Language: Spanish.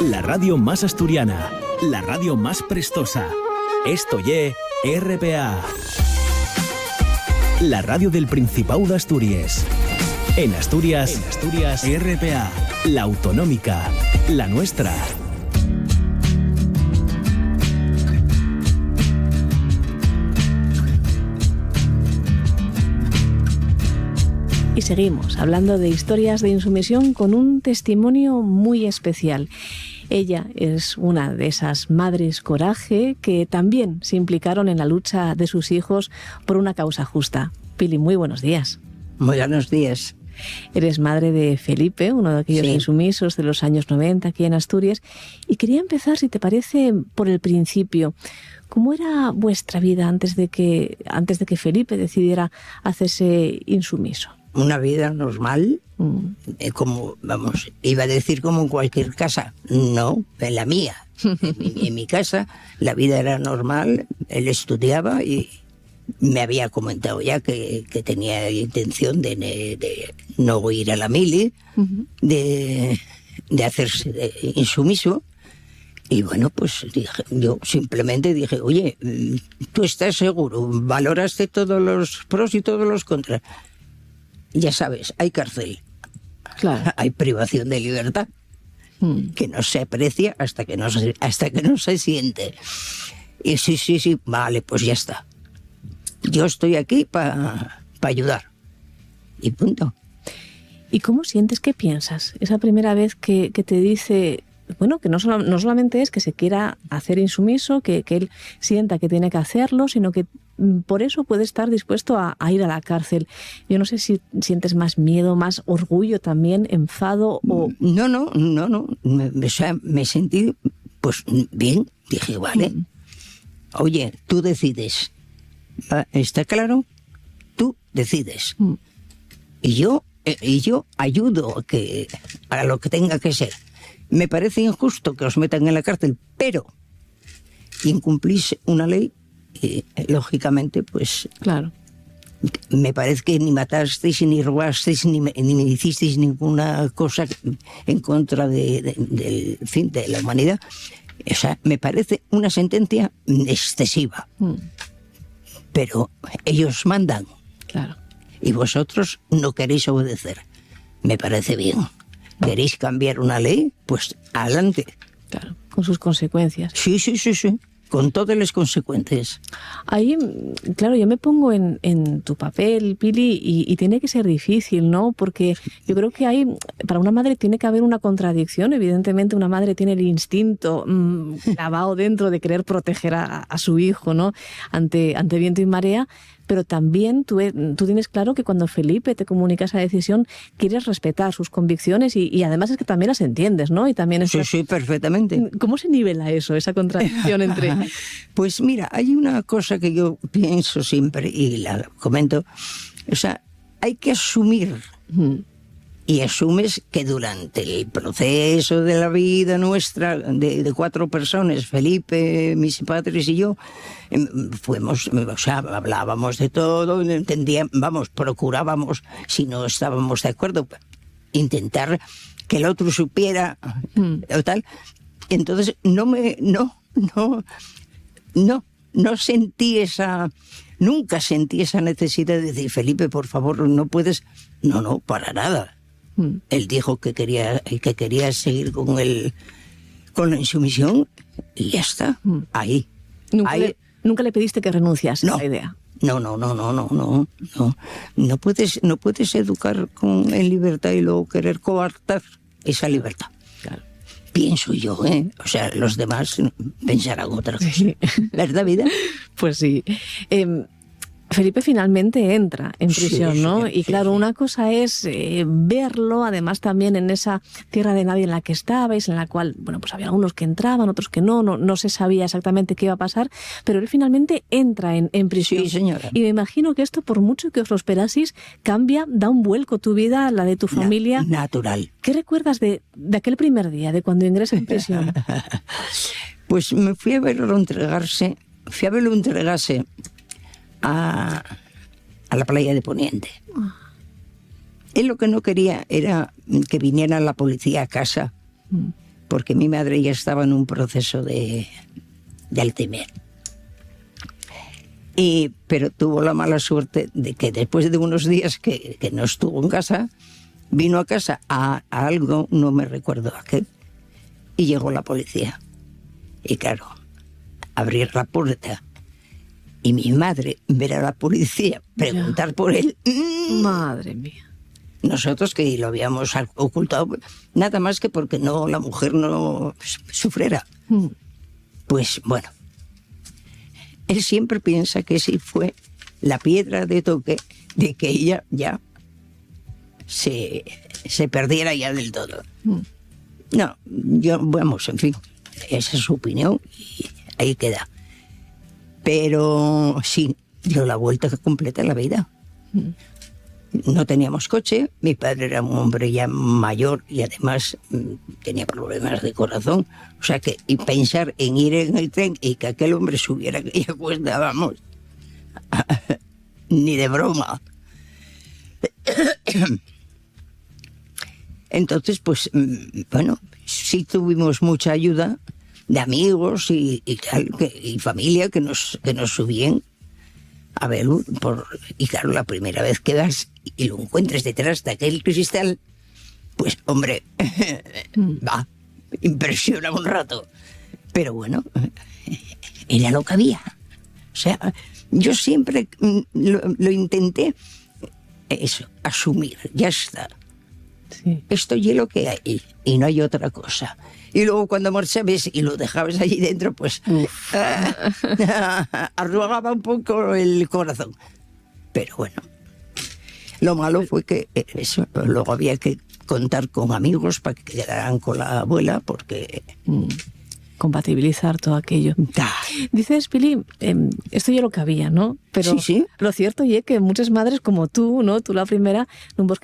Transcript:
La radio más asturiana, la radio más prestosa. Esto ye RPA. La radio del Principado de Asturias. En Asturias, RPA, la autonómica, la nuestra. Y seguimos hablando de historias de insumisión con un testimonio muy especial. Ella es una de esas madres coraje que también se implicaron en la lucha de sus hijos por una causa justa. Pili, muy buenos días. Muy buenos días. Eres madre de Felipe, uno de aquellos insumisos de los años 90 aquí en Asturias. Y quería empezar, si te parece, por el principio. ¿Cómo era vuestra vida antes de que Felipe decidiera hacerse insumiso? Una vida normal, como, vamos, iba a decir como en cualquier casa. No, en la mía. En mi casa la vida era normal, él estudiaba y me había comentado ya que tenía intención de no ir a la mili, de hacerse insumiso. Y bueno, pues yo simplemente dije, oye, ¿tú estás seguro? ¿Valoraste todos los pros y todos los contras? Ya sabes, hay cárcel, claro. Hay privación de libertad, que no se aprecia hasta que no se siente. Y sí, vale, pues ya está. Yo estoy aquí para ayudar. Y punto. ¿Y cómo sientes, qué piensas? Esa primera vez que te dice, bueno, que no solamente es que se quiera hacer insumiso, que él sienta que tiene que hacerlo, sino que por eso puede estar dispuesto a ir a la cárcel. Yo no sé si sientes más miedo, más orgullo también, enfado o... No. Me sentí, pues, bien. Dije, vale. Oye, tú decides. ¿Está claro? Tú decides. Y yo ayudo a lo que tenga que ser. Me parece injusto que os metan en la cárcel, pero incumplís una ley. Y, lógicamente, pues... Claro. Me parece que ni matasteis, ni robasteis, ni hicisteis ninguna cosa en contra del fin de la humanidad. O sea, me parece una sentencia excesiva. Pero ellos mandan. Claro. Y vosotros no queréis obedecer. Me parece bien. ¿Queréis cambiar una ley? Pues adelante. Claro, con sus consecuencias. Sí. Con todas las consecuencias. Ahí, claro, yo me pongo en tu papel, Pili, y tiene que ser difícil, ¿no? Porque yo creo que para una madre tiene que haber una contradicción. Evidentemente, una madre tiene el instinto clavado dentro de querer proteger a su hijo, ¿no? Ante viento y marea. Pero también tú tienes claro que cuando Felipe te comunica esa decisión, quieres respetar sus convicciones y además es que también las entiendes, ¿no? Y también Sí, perfectamente. ¿Cómo se nivela eso, esa contradicción entre...? Pues mira, hay una cosa que yo pienso siempre y la comento. O sea, hay que asumir... Y asumes que durante el proceso de la vida nuestra, de 4 personas, Felipe, mis padres y yo, hablábamos de todo, entendíamos, procurábamos, si no estábamos de acuerdo, intentar que el otro supiera o tal. Entonces no sentí nunca sentí esa necesidad de decir, Felipe, por favor, no puedes. No, para nada. Él dijo que quería seguir con la insumisión y ya está. Ahí. ¿Nunca le pediste que renunciase a esa idea? No. No puedes educar en libertad y luego querer coartar esa libertad. Claro. Pienso yo, O sea, los demás pensarán otra cosa. ¿Verdad, vida? Pues sí. Felipe finalmente entra en prisión, ¿no? Y claro, una cosa es verlo, además también en esa tierra de nadie en la que estabais, en la cual, bueno, pues había algunos que entraban, otros que no se sabía exactamente qué iba a pasar, pero él finalmente entra en prisión. Sí, señora. Y me imagino que esto, por mucho que os lo esperaseis, da un vuelco tu vida, la de tu familia. Natural. ¿Qué recuerdas de aquel primer día, de cuando ingresas en prisión? Pues me fui a verlo entregarse a la playa de Poniente. Él lo que no quería era que viniera la policía a casa porque mi madre ya estaba en un proceso de Alzheimer. Pero tuvo la mala suerte de que después de unos días que no estuvo en casa, vino a casa a algo, no me recuerdo a qué, y llegó la policía. Y claro, abrir la puerta y mi madre ver a la policía preguntar por él. Madre mía. Nosotros que lo habíamos ocultado, nada más que porque no, la mujer no sufriera. Pues bueno, él siempre piensa que sí fue la piedra de toque de que ella ya se perdiera ya del todo. No, vamos, en fin, esa es su opinión y ahí queda. Pero sí, dio la vuelta completa a la vida. No teníamos coche, mi padre era un hombre ya mayor y además tenía problemas de corazón. O sea que y pensar en ir en el tren y que aquel hombre subiera aquella cuesta, vamos, ni de broma. Entonces, pues, bueno, sí tuvimos mucha ayuda de amigos y tal, y familia que nos subían a ver, y claro, la primera vez que vas y lo encuentres detrás de aquel cristal, pues, hombre, va, impresiona un rato. Pero bueno, era lo que había. O sea, yo siempre lo intenté, eso, asumir, ya está. Sí. Esto es lo que hay y no hay otra cosa. Y luego cuando marchabas y lo dejabas allí dentro, pues arrugaba un poco el corazón. Pero bueno, lo malo fue que eso, luego había que contar con amigos para que quedaran con la abuela, porque... compatibilizar todo aquello. Dices, Pili, esto ya lo que había, ¿no? Pero sí. Lo cierto es que muchas madres como tú, ¿no? Tú la primera, nun vos